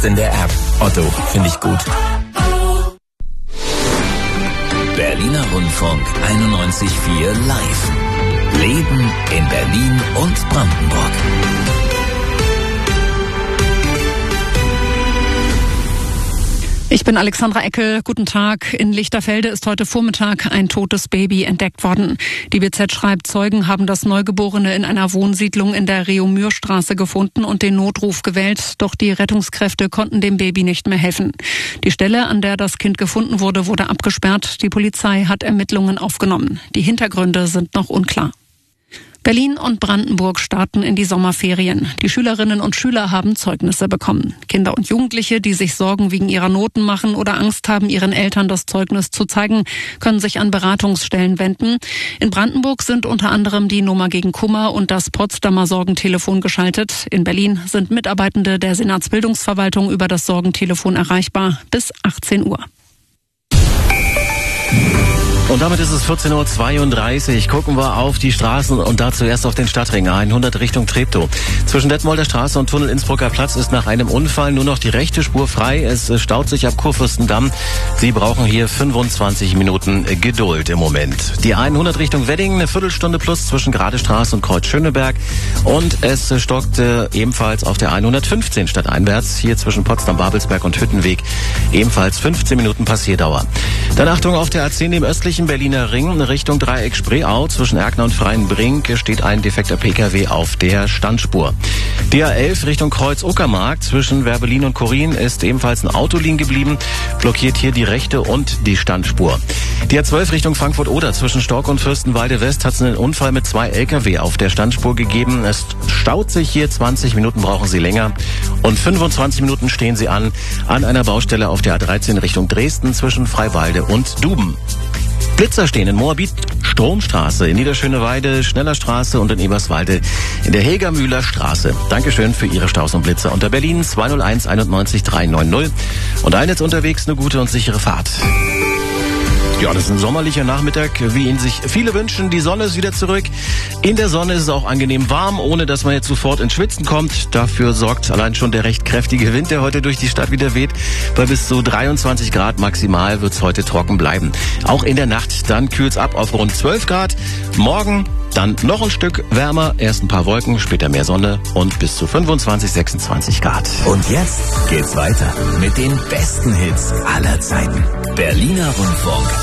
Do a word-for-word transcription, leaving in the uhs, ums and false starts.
Jetzt in der App. Otto, finde ich gut. Berliner Rundfunk einundneunzig Komma vier live. Leben in Berlin und Brandenburg. Ich bin Alexandra Eckel. Guten Tag. In Lichterfelde ist heute Vormittag ein totes Baby entdeckt worden. Die B Z schreibt, Zeugen haben das Neugeborene in einer Wohnsiedlung in der Reaumur-Straße gefunden und den Notruf gewählt. Doch die Rettungskräfte konnten dem Baby nicht mehr helfen. Die Stelle, an der das Kind gefunden wurde, wurde abgesperrt. Die Polizei hat Ermittlungen aufgenommen. Die Hintergründe sind noch unklar. Berlin und Brandenburg starten in die Sommerferien. Die Schülerinnen und Schüler haben Zeugnisse bekommen. Kinder und Jugendliche, die sich Sorgen wegen ihrer Noten machen oder Angst haben, ihren Eltern das Zeugnis zu zeigen, können sich an Beratungsstellen wenden. In Brandenburg sind unter anderem die Nummer gegen Kummer und das Potsdamer Sorgentelefon geschaltet. In Berlin sind Mitarbeitende der Senatsbildungsverwaltung über das Sorgentelefon erreichbar bis achtzehn Uhr. Und damit ist es vierzehn Uhr zweiunddreißig. Gucken wir auf die Straßen und da zuerst auf den Stadtring A hundert Richtung Treptow. Zwischen Detmolder Straße und Tunnel Innsbrucker Platz ist nach einem Unfall nur noch die rechte Spur frei. Es staut sich ab Kurfürstendamm. Sie brauchen hier fünfundzwanzig Minuten Geduld im Moment. Die A hundert Richtung Wedding, eine Viertelstunde plus zwischen Gradestraße und Kreuz Schöneberg. Und es stockte ebenfalls auf der A hundertfünfzehn stadteinwärts, hier zwischen Potsdam-Babelsberg und Hüttenweg. Ebenfalls fünfzehn Minuten Passierdauer. Dann Achtung auf der A zehn im östlichen Berliner Ring Richtung Dreieck Spreeau. Zwischen Erkner und Freienbrink steht ein defekter P K W auf der Standspur. Die A elf Richtung Kreuz Uckermark zwischen Werbelin und Korin ist ebenfalls ein Auto liegen geblieben, blockiert hier die rechte und die Standspur. Die A zwölf Richtung Frankfurt-Oder zwischen Stork und Fürstenwalde West hat es einen Unfall mit zwei L K W auf der Standspur gegeben. Es staut sich hier, zwanzig Minuten brauchen Sie länger und fünfundzwanzig Minuten stehen Sie an an einer Baustelle auf der A dreizehn Richtung Dresden zwischen Freiwalde und Duben. Blitzer stehen in Moabit, Stromstraße, in Niederschöneweide, Schnellerstraße und in Eberswalde in der Hegermühler Straße. Dankeschön für Ihre Staus und Blitzer. Unter Berlin zwei null eins einundneunzig dreihundertneunzig. Und allen jetzt unterwegs eine gute und sichere Fahrt. Ja, das ist ein sommerlicher Nachmittag, wie ihn sich viele wünschen. Die Sonne ist wieder zurück. In der Sonne ist es auch angenehm warm, ohne dass man jetzt sofort ins Schwitzen kommt. Dafür sorgt allein schon der recht kräftige Wind, der heute durch die Stadt wieder weht. Bei bis zu dreiundzwanzig Grad maximal wird es heute trocken bleiben. Auch in der Nacht, dann kühlt es ab auf rund zwölf Grad. Morgen dann noch ein Stück wärmer, erst ein paar Wolken, später mehr Sonne und bis zu fünfundzwanzig, sechsundzwanzig Grad. Und jetzt geht's weiter mit den besten Hits aller Zeiten. Berliner Rundfunk